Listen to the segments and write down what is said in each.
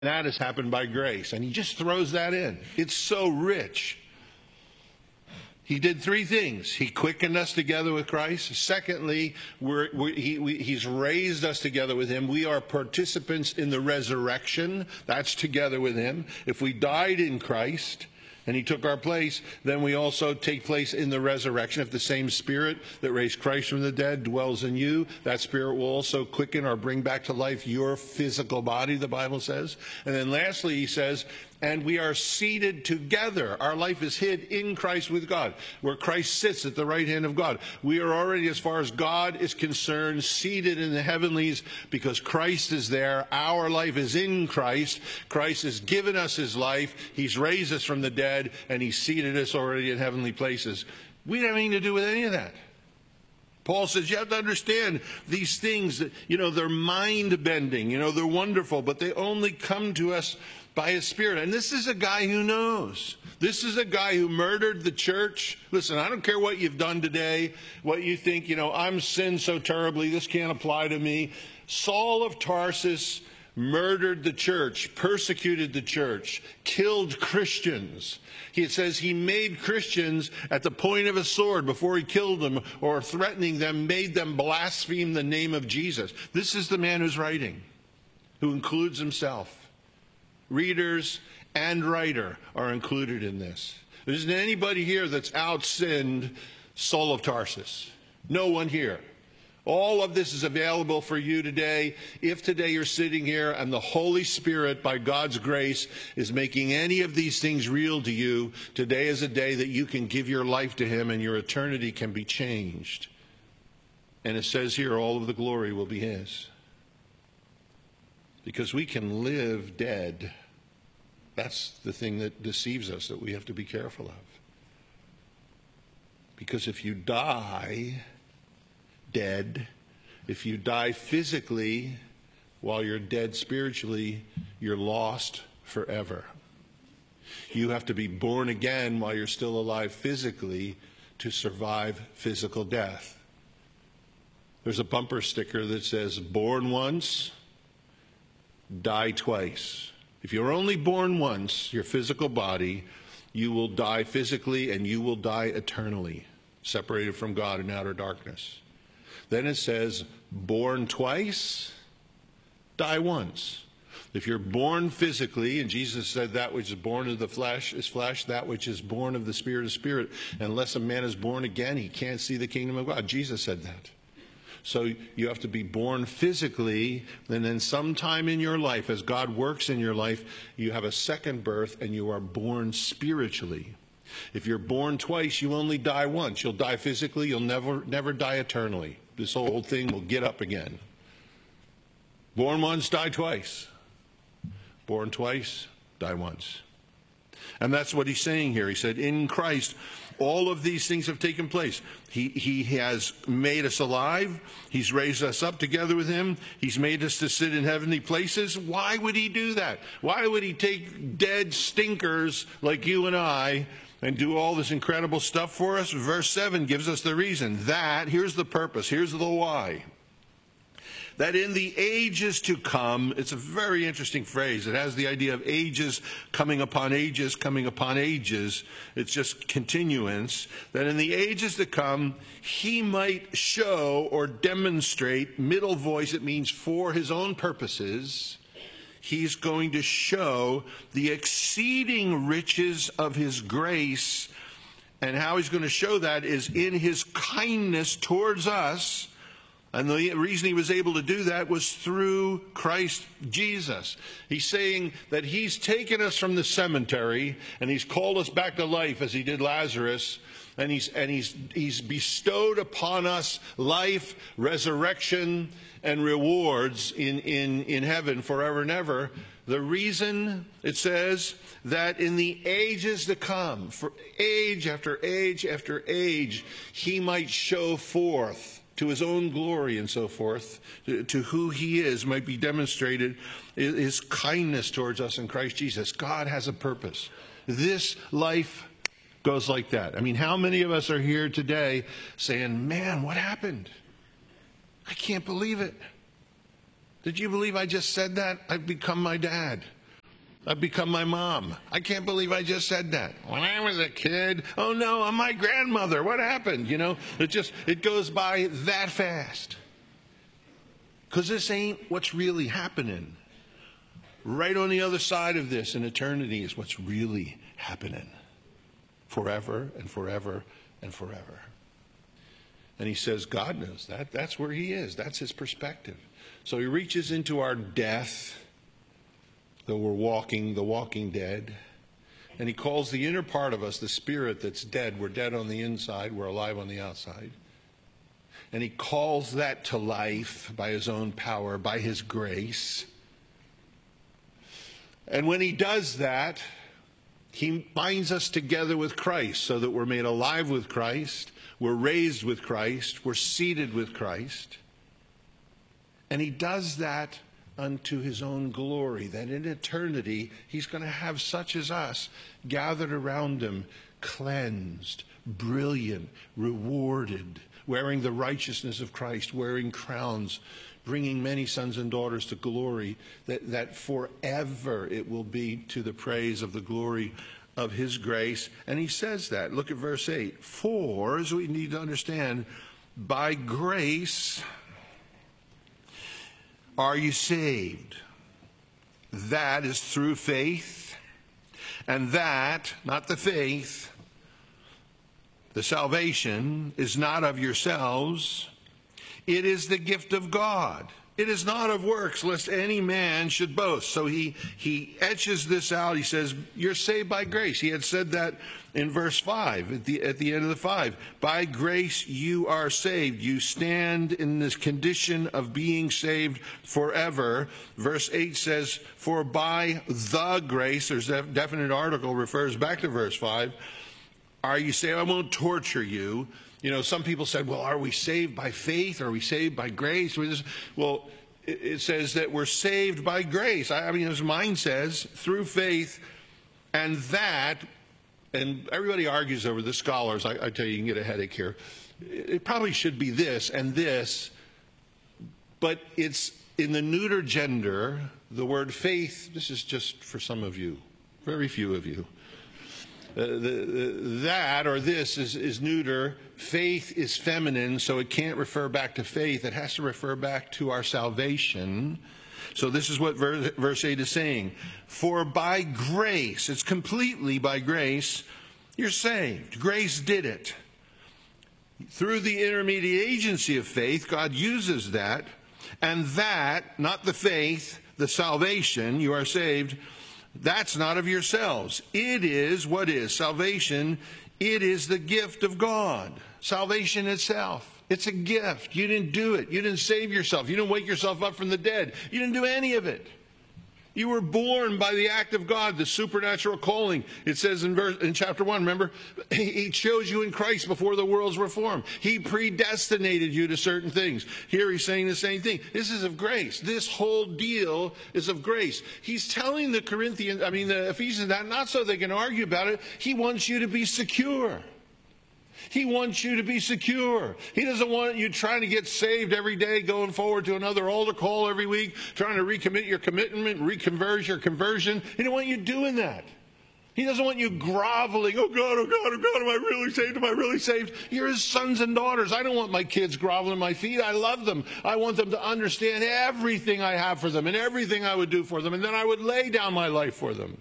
That has happened by grace. And he just throws that in. It's so rich. He did three things. He quickened us together with Christ. Secondly, he's raised us together with him. We are participants in the resurrection. That's together with him. If we died in Christ and he took our place, then we also take place in the resurrection. If the same Spirit that raised Christ from the dead dwells in you, that Spirit will also quicken or bring back to life your physical body, the Bible says. And then lastly, he says, and we are seated together. Our life is hid in Christ with God, where Christ sits at the right hand of God. We are already, as far as God is concerned, seated in the heavenlies because Christ is there. Our life is in Christ. Christ has given us his life. He's raised us from the dead, and he's seated us already in heavenly places. We don't have anything to do with any of that. Paul says you have to understand these things that, they're mind-bending, they're wonderful, but they only come to us by his Spirit. And this is a guy who knows. This is a guy who murdered the church. Listen, I don't care what you've done today, what you think, I'm sinned so terribly, this can't apply to me. Saul of Tarsus murdered the church, persecuted the church, killed Christians. It says he made Christians at the point of a sword before he killed them or threatening them, made them blaspheme the name of Jesus. This is the man who's writing, who includes himself. Readers and writer are included in this. There isn't anybody here that's out-sinned Saul of Tarsus. No one here. All of this is available for you today. If today you're sitting here and the Holy Spirit, by God's grace, is making any of these things real to you, today is a day that you can give your life to him and your eternity can be changed. And it says here, all of the glory will be his. Because we can live dead. That's the thing that deceives us, that we have to be careful of. Because if you die dead, if you die physically while you're dead spiritually, you're lost forever. You have to be born again while you're still alive physically to survive physical death. There's a bumper sticker that says, born once, die twice. If you're only born once, your physical body, you will die physically and you will die eternally, separated from God in outer darkness. Then it says, born twice, die once. If you're born physically, and Jesus said that which is born of the flesh is flesh, that which is born of the Spirit is spirit. Unless a man is born again, he can't see the kingdom of God. Jesus said that. So you have to be born physically, and then sometime in your life, as God works in your life, you have a second birth and you are born spiritually. If you're born twice, you only die once. You'll die physically, you'll never die eternally. This whole thing will get up again. Born once, die twice. Born twice, die once. And that's what he's saying here. He said, in Christ, all of these things have taken place. He has made us alive. He's raised us up together with him. He's made us to sit in heavenly places. Why would he do that? Why would he take dead stinkers like you and I and do all this incredible stuff for us? Verse 7 gives us the reason. That, here's the purpose, here's the why. That in the ages to come, it's a very interesting phrase. It has the idea of ages coming upon ages, coming upon ages. It's just continuance. That in the ages to come, he might show or demonstrate, middle voice, it means for his own purposes. He's going to show the exceeding riches of his grace. And how he's going to show that is in his kindness towards us. And the reason he was able to do that was through Christ Jesus. He's saying that he's taken us from the cemetery and he's called us back to life as he did Lazarus. And he's bestowed upon us life, resurrection, and rewards in heaven forever and ever. The reason, it says, that in the ages to come, for age after age after age, he might show forth to his own glory and so forth, to who he is, might be demonstrated his kindness towards us in Christ Jesus. God has a purpose. This life goes like that. I mean, how many of us are here today saying, man, what happened? I can't believe it. Did you believe I just said that? I've become my dad. I've become my mom. I can't believe I just said that. When I was a kid, oh no, I'm my grandmother. What happened? You know, it goes by that fast. Because this ain't what's really happening. Right on the other side of this in eternity is what's really happening. Forever and forever and forever. And he says God knows that. That's where he is. That's his perspective. So he reaches into our death, though we're walking the walking dead. And he calls the inner part of us, the spirit that's dead. We're dead on the inside. We're alive on the outside. And he calls that to life by his own power, by his grace. And when he does that, he binds us together with Christ so that we're made alive with Christ, we're raised with Christ, we're seated with Christ. And he does that unto his own glory, that in eternity he's going to have such as us gathered around him, cleansed, brilliant, rewarded, wearing the righteousness of Christ, wearing crowns, bringing many sons and daughters to glory, that forever it will be to the praise of the glory of his grace. And he says that. Look at verse 8. For, as we need to understand, by grace are you saved. That is through faith. And that, not the faith, the salvation is not of yourselves. It is the gift of God. It is not of works, lest any man should boast. So he etches this out. He says, you're saved by grace. He had said that in verse 5, at the end of the 5. By grace you are saved. You stand in this condition of being saved forever. Verse 8 says, for by the grace, there's a definite article, refers back to verse 5. Are you saved? I won't torture you. You know, some people said, well, are we saved by faith? Are we saved by grace? Well, it says that we're saved by grace. I mean, as mine says, through faith, and that, and everybody argues over this, scholars, I tell you, you can get a headache here. It probably should be this and this, but it's in the neuter gender, the word faith, this is just for some of you, very few of you. That or this is neuter. Faith is feminine, so it can't refer back to faith. It has to refer back to our salvation. So this is what verse 8 is saying. For by grace, it's completely by grace, you're saved. Grace did it. Through the intermediate agency of faith, God uses that. And that, not the faith, the salvation, you are saved, that's not of yourselves. It is, what is? Salvation, it is the gift of God. Salvation itself. It's a gift. You didn't do it. You didn't save yourself. You didn't wake yourself up from the dead. You didn't do any of it. You were born by the act of God, the supernatural calling. It says in chapter 1, remember, he chose you in Christ before the worlds were formed. He predestinated you to certain things. Here he's saying the same thing. This is of grace. This whole deal is of grace. He's telling the Ephesians that not so they can argue about it. He wants you to be secure. He wants you to be secure. He doesn't want you trying to get saved every day, going forward to another altar call every week, trying to recommit your commitment, reconverse your conversion. He doesn't want you doing that. He doesn't want you groveling, oh God, oh God, oh God, am I really saved? Am I really saved? You're his sons and daughters. I don't want my kids groveling at my feet. I love them. I want them to understand everything I have for them and everything I would do for them, and then I would lay down my life for them.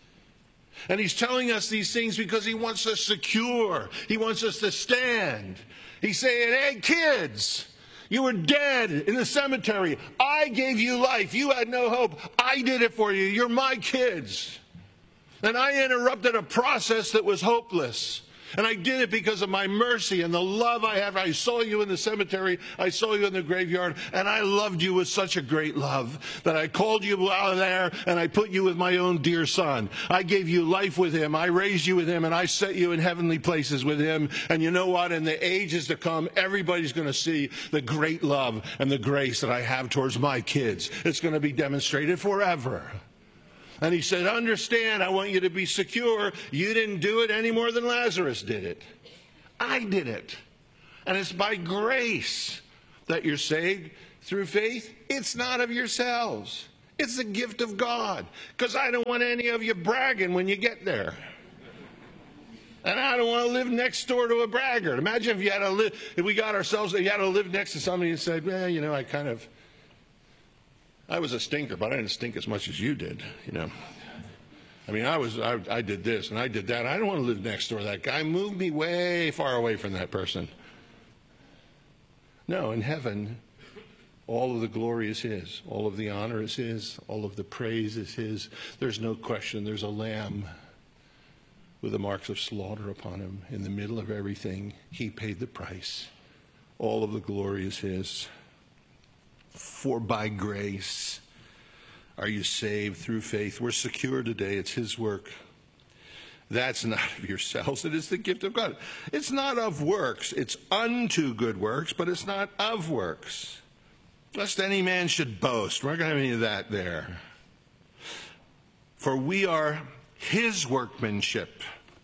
And he's telling us these things because he wants us secure. He wants us to stand. He's saying, hey, kids, you were dead in the cemetery. I gave you life. You had no hope. I did it for you. You're my kids. And I interrupted a process that was hopeless. And I did it because of my mercy and the love I have. I saw you in the cemetery. I saw you in the graveyard. And I loved you with such a great love that I called you out of there and I put you with my own dear son. I gave you life with him. I raised you with him and I set you in heavenly places with him. And you know what? In the ages to come, everybody's going to see the great love and the grace that I have towards my kids. It's going to be demonstrated forever. And he said, understand, I want you to be secure. You didn't do it any more than Lazarus did it. I did it. And it's by grace that you're saved through faith. It's not of yourselves. It's the gift of God. Because I don't want any of you bragging when you get there. And I don't want to live next door to a braggart. Imagine if you had to live, if we got ourselves, you had to live next to somebody and said, well, you know, I was a stinker, but I didn't stink as much as you did, you know. I mean, I did this and I did that. I don't want to live next door to that guy. Move me way far away from that person. No, in heaven, all of the glory is his. All of the honor is his. All of the praise is his. There's no question. There's a lamb with the marks of slaughter upon him. In the middle of everything, he paid the price. All of the glory is his. For by grace are you saved through faith. We're secure today. It's his work. That's not of yourselves. It is the gift of God. It's not of works. It's unto good works, but it's not of works, lest any man should boast. We're not going to have any of that there. For we are his workmanship.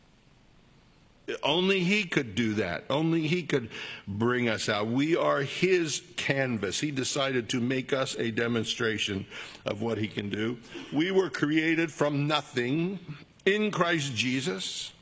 Only he could do that. Only he could bring us out. We are his canvas. He decided to make us a demonstration of what he can do. We were created from nothing in Christ Jesus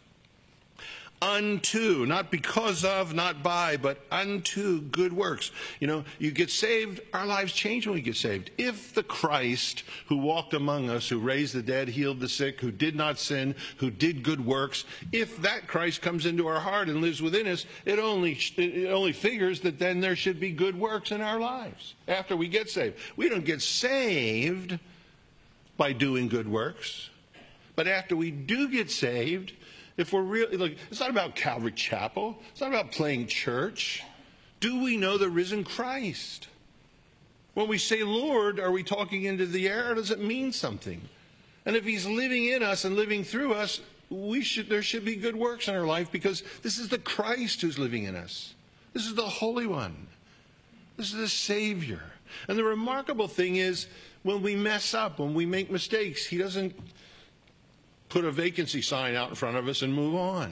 unto, not because of, not by, but unto good works. You know, you get saved, our lives change when we get saved. If the Christ who walked among us, who raised the dead, healed the sick, who did not sin, who did good works, if that Christ comes into our heart and lives within us, it only figures that then there should be good works in our lives after we get saved. We don't get saved by doing good works, but after we do get saved, if we're really, look, it's not about Calvary Chapel. It's not about playing church. Do we know the risen Christ? When we say Lord, are we talking into the air, or does it mean something? And if he's living in us and living through us, there should be good works in our life, because this is the Christ who's living in us. This is the Holy One. This is the Savior. And the remarkable thing is, when we mess up, when we make mistakes, he doesn't put a vacancy sign out in front of us and move on.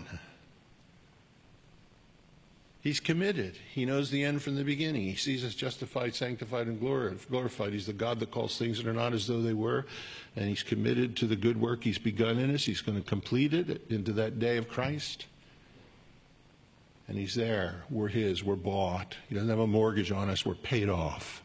He's committed. He knows the end from the beginning. He sees us justified, sanctified, and glorified. He's the God that calls things that are not as though they were. And he's committed to the good work he's begun in us. He's going to complete it into that day of Christ. And he's there. We're his. We're bought. He doesn't have a mortgage on us. We're paid off.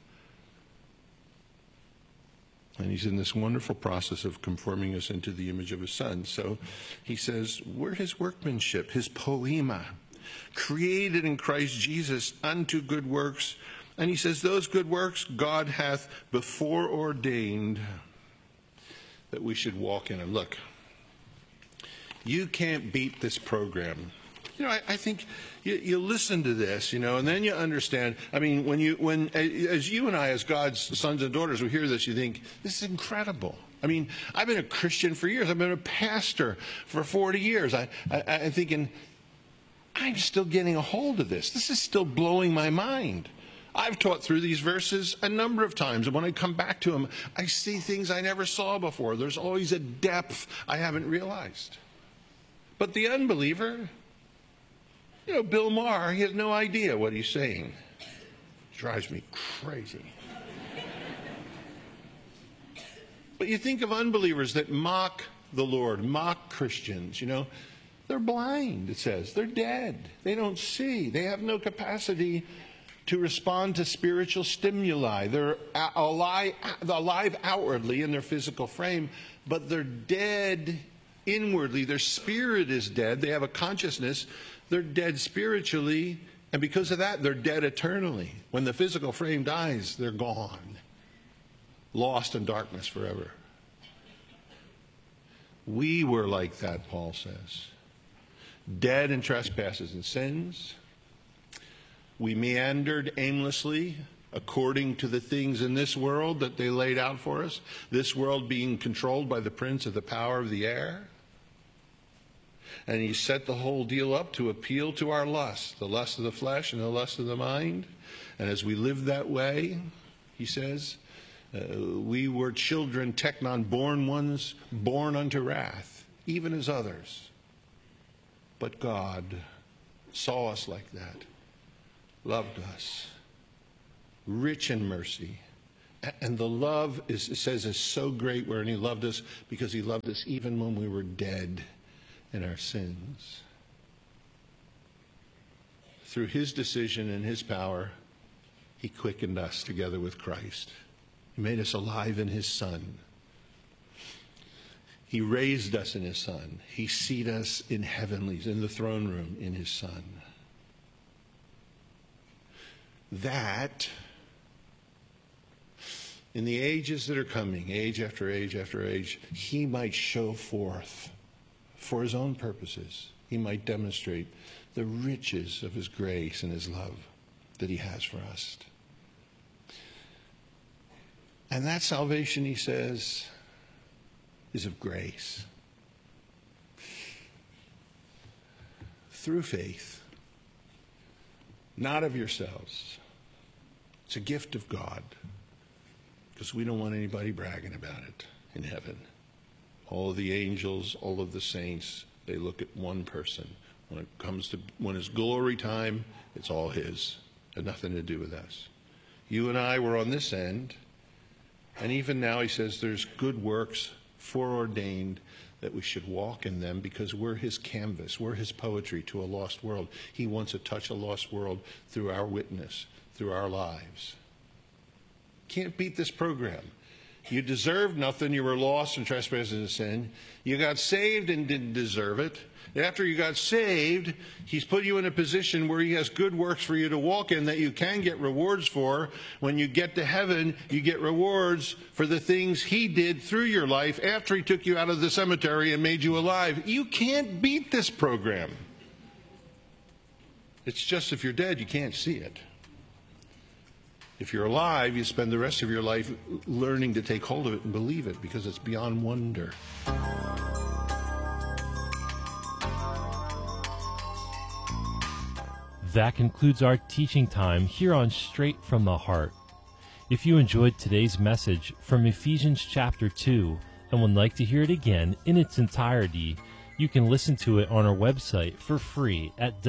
And he's in this wonderful process of conforming us into the image of his Son. So he says, we're his workmanship, his poema, created in Christ Jesus unto good works. And he says, those good works God hath before ordained that we should walk in. And look, you can't beat this program. You know, I think you listen to this, you know, and then you understand. I mean, as you and I, as God's sons and daughters, we hear this, you think, this is incredible. I mean, I've been a Christian for years. I've been a pastor for 40 years. I'm thinking, I'm still getting a hold of this. This is still blowing my mind. I've taught through these verses a number of times, and when I come back to them, I see things I never saw before. There's always a depth I haven't realized. But the unbeliever, you know, Bill Maher, he has no idea what he's saying. It drives me crazy. But you think of unbelievers that mock the Lord, mock Christians, you know. They're blind, it says. They're dead. They don't see. They have no capacity to respond to spiritual stimuli. They're alive outwardly in their physical frame, but they're dead inwardly. Their spirit is dead. They have a consciousness. They're dead spiritually, and because of that, they're dead eternally. When the physical frame dies, they're gone, lost in darkness forever. We were like that, Paul says. Dead in trespasses and sins. We meandered aimlessly according to the things in this world that they laid out for us, this world being controlled by the prince of the power of the air. And he set the whole deal up to appeal to our lust, the lust of the flesh and the lust of the mind. And as we lived that way, he says, we were children, teknon, born ones, born unto wrath, even as others. But God saw us like that, loved us, rich in mercy, And the love, it says, is so great wherein he loved us because he loved us even when we were dead in our sins. Through his decision and his power, he quickened us together with Christ. He made us alive in his Son. He raised us in his Son. He seated us in heavenlies, in the throne room in his Son. That, in the ages that are coming, age after age after age, he might show forth for his own purposes. He might demonstrate the riches of his grace and his love that he has for us. And that salvation, he says, is of grace. Through faith, not of yourselves. It's a gift of God, because we don't want anybody bragging about it in heaven. All of the angels, all of the saints, they look at one person. When it's glory time, it's all his. It had nothing to do with us. You and I were on this end, and even now he says there's good works foreordained that we should walk in them because we're his canvas, we're his poetry to a lost world. He wants to touch a lost world through our witness, through our lives. Can't beat this program. You deserved nothing. You were lost in trespasses and sin. You got saved and didn't deserve it. After you got saved, he's put you in a position where he has good works for you to walk in that you can get rewards for. When you get to heaven, you get rewards for the things he did through your life after he took you out of the cemetery and made you alive. You can't beat this program. It's just if you're dead, you can't see it. If you're alive, you spend the rest of your life learning to take hold of it and believe it because it's beyond wonder. That concludes our teaching time here on Straight from the Heart. If you enjoyed today's message from Ephesians chapter 2 and would like to hear it again in its entirety, you can listen to it on our website for free at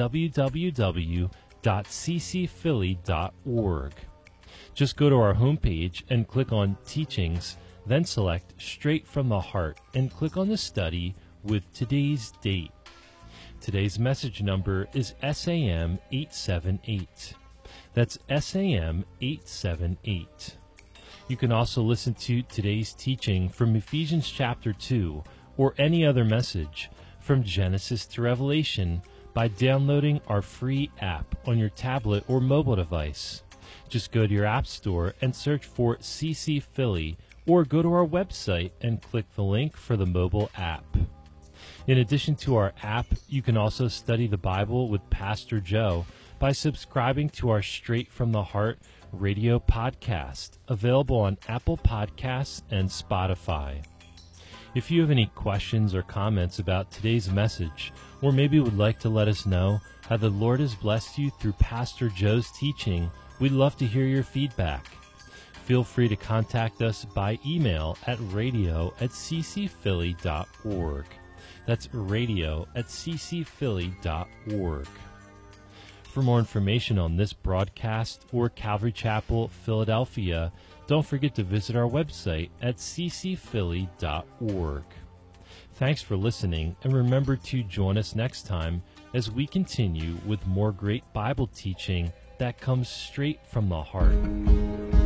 www.ccphilly.org. Just go to our homepage and click on Teachings, then select Straight from the Heart and click on the study with today's date. Today's message number is SAM 878. That's SAM 878. You can also listen to today's teaching from Ephesians chapter 2 or any other message from Genesis to Revelation by downloading our free app on your tablet or mobile device. Just go to your app store and search for CC Philly or go to our website and click the link for the mobile app. In addition to our app, you can also study the Bible with Pastor Joe by subscribing to our Straight from the Heart radio podcast, available on Apple Podcasts and Spotify. If you have any questions or comments about today's message, or maybe would like to let us know how the Lord has blessed you through Pastor Joe's teaching, we'd love to hear your feedback. Feel free to contact us by email at radio@ccphilly.org. That's radio@ccphilly.org. For more information on this broadcast or Calvary Chapel, Philadelphia, don't forget to visit our website at ccphilly.org. Thanks for listening, and remember to join us next time as we continue with more great Bible teaching that comes straight from the heart.